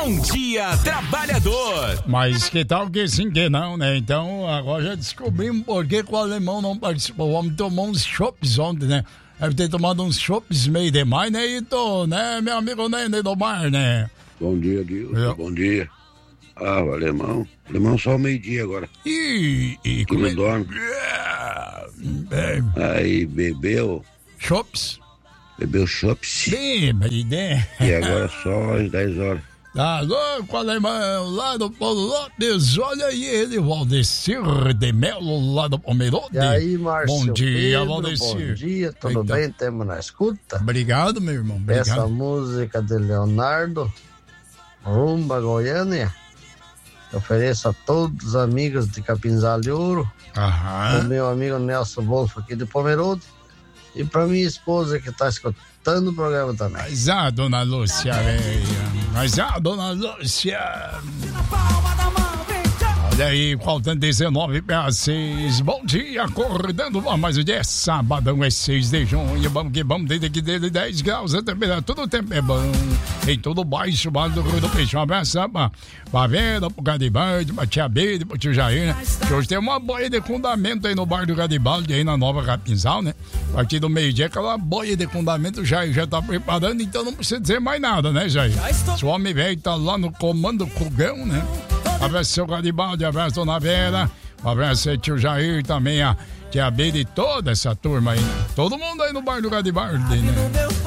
Bom Dia Trabalhador. Mas que tal que sim, que não, né? Então, agora já descobrimos por que o alemão não participou. O homem tomou uns chopps ontem, né? Deve ter tomado uns chopps meio demais, né, Ito? Né, meu amigo Nene do Mar, né? Bom dia, Guilherme. Bom dia. Ah, o alemão só meio-dia agora. E que não dorme. Aí bebeu. Chopps? Bebeu chopps. Né? E agora só às 10 horas. Tá louco, alemão, lá do Paulo Lopes, olha aí ele, Valdecir de Melo, lá do Pomerode. E aí, Márcio? Bom dia, Pedro, Valdecir. Bom dia, tudo bem? Temos na escuta? Obrigado, meu irmão. Obrigado. Essa música de Leonardo, Rumba Goiânia, eu ofereço a todos os amigos de Capinzal de Ouro, o meu amigo Nelson Wolf aqui de Pomerode, e para minha esposa que está escutando o programa também. Mas a dona Lúcia, velho. Mas a dona Lúcia. Olha aí, faltando 19 para 6. Bom dia, acordando. Mais um dia, sabadão é 6 de junho. Vamos que vamos, desde aqui dele 10 graus. A temperatura, todo o tempo é bom. Em todo baixo, Vale do Rio do Peixe. Um abraço pra Vera, pro Garibaldi, pra Tia Beide, pro Tio Jair, né? Que hoje tem uma boia de fundamento aí no bar do Garibaldi, aí na Nova Capinzal, né? A partir do meio-dia, aquela boia de fundamento, o Jair já tá preparando, então não precisa dizer mais nada, né, Jair? Se o homem velho tá lá no comando do fogão, né? Abraço seu Garibaldi, abraço dona Vera, abraço aí tio Jair também, a Tia Beide e toda essa turma aí, né? Todo mundo aí no bar do Garibaldi, né?